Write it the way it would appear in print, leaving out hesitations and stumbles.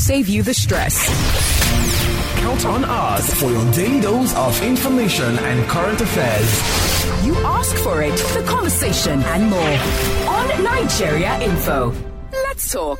save you the stress. Count on us for your daily dose of information and current affairs. You asked for it, the conversation and more on Nigeria Info. Let's talk.